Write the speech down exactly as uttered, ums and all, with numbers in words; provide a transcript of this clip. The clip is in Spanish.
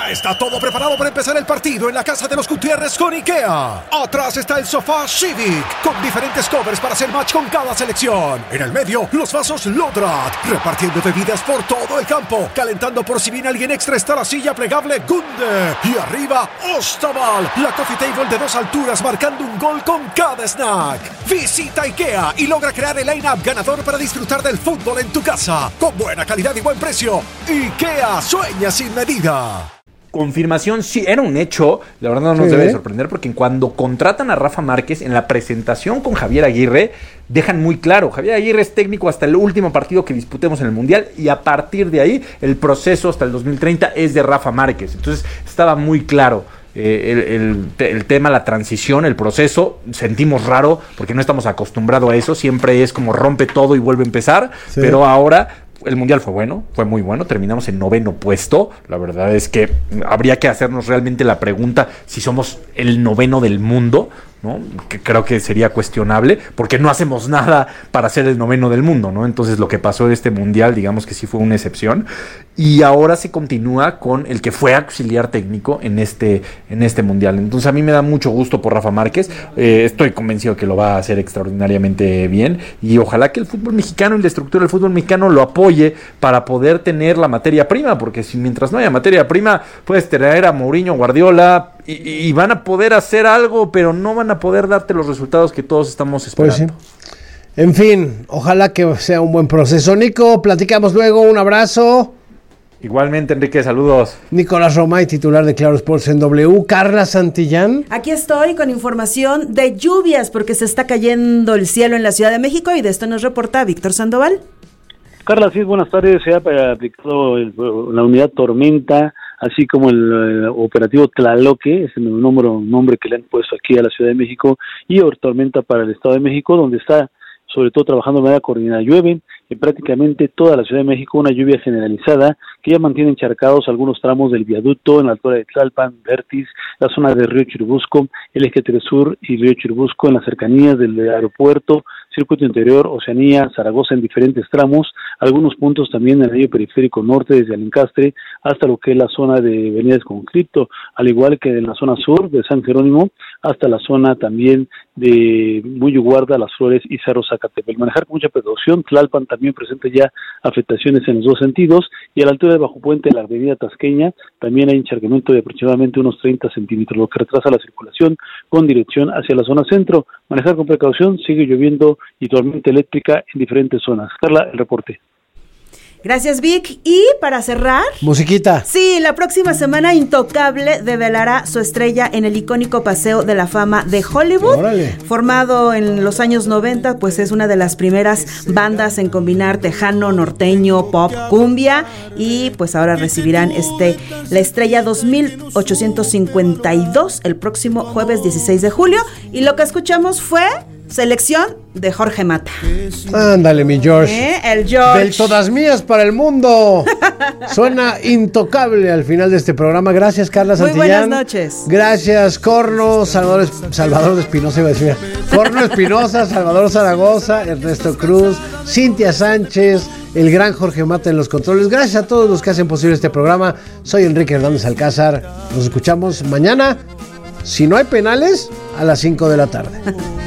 Ya está todo preparado para empezar el partido en la casa de los Gutiérrez con IKEA. Atrás está el sofá Civic, con diferentes covers para hacer match con cada selección. En el medio, los vasos Lodrat, repartiendo bebidas por todo el campo. Calentando por si viene alguien extra está la silla plegable Gunde. Y arriba, Ostaval, la coffee table de dos alturas marcando un gol con cada snack. Visita IKEA y logra crear el line-up ganador para disfrutar del fútbol en tu casa. Con buena calidad y buen precio. IKEA, sueña sin medida. Confirmación, sí, era un hecho. La verdad no nos sí. debe sorprender porque cuando contratan a Rafa Márquez en la presentación con Javier Aguirre, dejan muy claro, Javier Aguirre es técnico hasta el último partido que disputemos en el Mundial y a partir de ahí el proceso hasta el dos mil treinta es de Rafa Márquez. Entonces estaba muy claro. Eh, el, el, el tema, la transición, el proceso, sentimos raro porque no estamos acostumbrados a eso, siempre es como rompe todo y vuelve a empezar, sí. pero ahora el Mundial fue bueno, fue muy bueno, terminamos en noveno puesto, la verdad es que habría que hacernos realmente la pregunta si somos el noveno del mundo, ¿no? Que creo que sería cuestionable, porque no hacemos nada para ser el noveno del mundo, ¿no? Entonces lo que pasó en este Mundial, digamos que sí fue una excepción, y ahora se continúa con el que fue auxiliar técnico en este, en este Mundial. Entonces a mí me da mucho gusto por Rafa Márquez, eh, estoy convencido que lo va a hacer extraordinariamente bien, y ojalá que el fútbol mexicano y la estructura del fútbol mexicano lo apoye para poder tener la materia prima, porque si mientras no haya materia prima, puedes traer a Mourinho, Guardiola, y, y van a poder hacer algo, pero no van a poder darte los resultados que todos estamos esperando. Pues sí. En fin, ojalá que sea un buen proceso. Nico, platicamos luego, un abrazo. Igualmente, Enrique, saludos. Nicolás Romay, titular de Claro Sports en W. Carla Santillán. Aquí estoy con información de lluvias, porque se está cayendo el cielo en la Ciudad de México y de esto nos reporta Víctor Sandoval. Carla, sí, buenas tardes. Se ha aplicado el, la unidad Tormenta, así como el, el operativo Tlaloque, es el nombre, nombre que le han puesto aquí a la Ciudad de México, y Tormenta para el Estado de México, donde está sobre todo trabajando de manera coordinada. Llueve en prácticamente toda la Ciudad de México, una lluvia generalizada que ya mantiene encharcados algunos tramos del viaducto en la altura de Tlalpan, Vertis, la zona de Río Churubusco, el eje tres Sur y Río Churubusco, en las cercanías del aeropuerto, Circuito Interior, Oceanía, Zaragoza en diferentes tramos, algunos puntos también en el medio periférico norte desde Alencastre hasta lo que es la zona de Avenida Conscripto, al igual que en la zona sur de San Jerónimo hasta la zona también de Muyuguarda, Las Flores y Cerro Zacatepec. Manejar con mucha precaución. Tlalpan también presenta ya afectaciones en los dos sentidos, y a la altura del Bajo Puente de la Avenida Tasqueña también hay encharcamiento de aproximadamente unos treinta centímetros, lo que retrasa la circulación con dirección hacia la zona centro. Manejar con precaución, sigue lloviendo y tormenta eléctrica en diferentes zonas. Carla, el reporte. Gracias, Vic. Y para cerrar... Musiquita. Sí, la próxima semana Intocable develará su estrella en el icónico Paseo de la Fama de Hollywood. Órale. Formado en los años noventa, pues es una de las primeras bandas en combinar tejano, norteño, pop, cumbia, y pues ahora recibirán este la estrella dos mil ochocientos cincuenta y dos el próximo jueves dieciséis de julio. Y lo que escuchamos fue... selección de Jorge Mata. Ándale, mi George. ¿Eh? El George. Del todas mías para el mundo. Suena Intocable al final de este programa. Gracias, Carla Santillán. Muy buenas noches. Gracias, Corno, Salvador, Salvador de Espinosa, iba a decir. Corno Espinosa, Salvador Zaragoza, Ernesto Cruz, Cintia Sánchez, el gran Jorge Mata en los controles. Gracias a todos los que hacen posible este programa. Soy Enrique Hernández Alcázar. Nos escuchamos mañana, si no hay penales, a las cinco de la tarde.